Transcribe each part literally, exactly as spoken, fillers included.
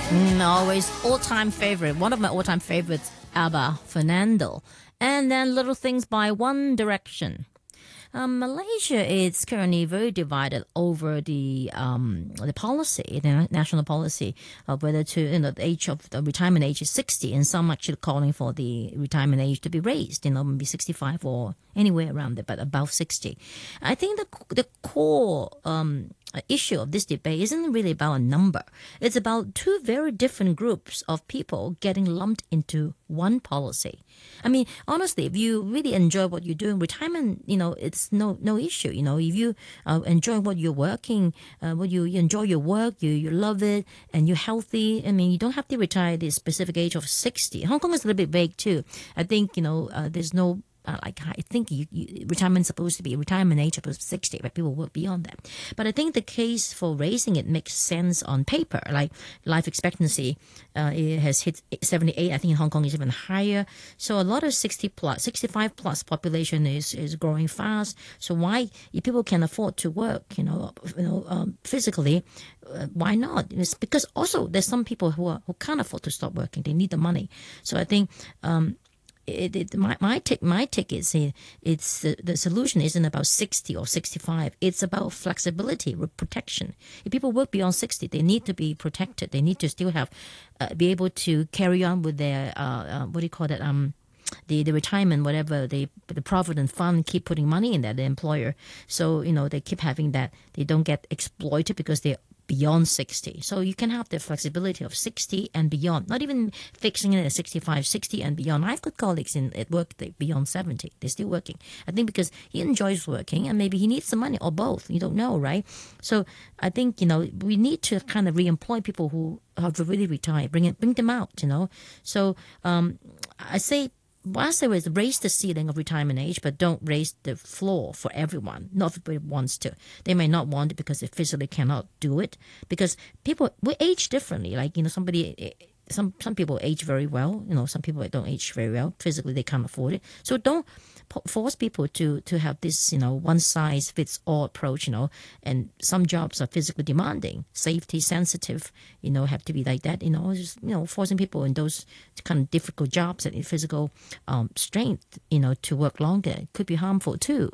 Mm, always all-time favorite. One of my all-time favorites, ABBA, Fernando. And then Little Things by One Direction. Um, Malaysia is currently very divided over the um, the policy, the national policy of whether to, you know, the age of the retirement age is sixty, and some actually calling for the retirement age to be raised, you know, maybe sixty-five or anywhere around there, but above sixty. I think the the core um, issue of this debate isn't really about a number. It's about two very different groups of people getting lumped into one policy. I mean, honestly, if you really enjoy what you're doing, retirement, you know, it's no no issue. You know, if you uh, enjoy what you're working, uh, what you, you enjoy your work, you you love it, and you're healthy. I mean, you don't have to retire at the specific age of sixty. Hong Kong is a little bit vague too. I think, you know, uh, there's no. Uh, like I think you, you, retirement is supposed to be retirement age of sixty, but people work beyond that. But I think the case for raising it makes sense on paper. Like life expectancy, uh, it has hit seventy-eight. I think in Hong Kong is even higher. So a lot of sixty plus, sixty-five plus population is, is growing fast. So why, if people can afford to work, you know, you know, um, physically, uh, why not? It's because also there's some people who are who can't afford to stop working. They need the money. So I think. Um, It, it, my my take my take is uh, it's uh, the solution isn't about sixty or sixty-five. It's about flexibility, protection. If people work beyond sixty, they need to be protected. They need to still have uh, be able to carry on with their uh, uh, what do you call it um. The, the retirement, whatever, they, the provident fund keep putting money in that, the employer. So, you know, they keep having that. They don't get exploited because they're beyond sixty. So you can have the flexibility of sixty and beyond, not even fixing it at sixty-five, sixty and beyond. I've got colleagues in at work beyond seventy. They're still working. I think because he enjoys working and maybe he needs some money or both. You don't know, right? So I think, you know, we need to kind of re-employ people who have really retired, bring it, bring them out, you know. So um, I say, what I say is raise the ceiling of retirement age, but don't raise the floor for everyone. Not everybody wants to. They may not want it because they physically cannot do it. Because people, we age differently. Like, you know, somebody, some some people age very well. You know, some people don't age very well. Physically, they can't afford it. So don't force people to, to have this, you know, one-size-fits-all approach, you know. And some jobs are physically demanding, safety sensitive, you know, have to be like that, you know. Just, you know, forcing people in those kind of difficult jobs and physical um, strength, you know, to work longer could be harmful too.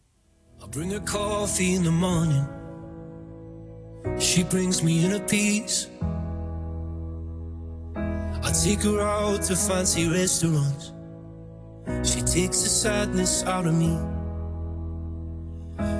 I bring her coffee in the morning. She brings me in a piece. I take her out to fancy restaurants. She takes the sadness out of me.